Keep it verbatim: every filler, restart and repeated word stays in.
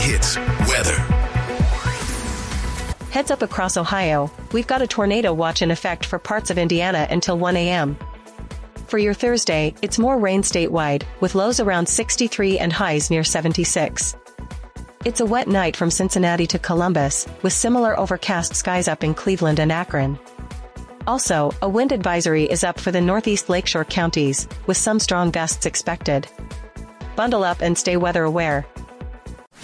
Hits weather. Heads up across Ohio, we've got a tornado watch in effect for parts of Indiana until one a m For your Thursday, it's more rain statewide, with lows around sixty-three and highs near seventy-six. It's a wet night from Cincinnati to Columbus, with similar overcast skies up in Cleveland and Akron. Also, a wind advisory is up for the northeast lakeshore counties, with some strong gusts expected. Bundle up and stay weather aware.